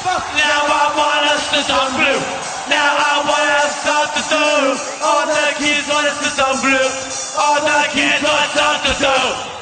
Now I want us to some blue. Now I want us something to do. All the kids want us to some blue. All the kids want something to do.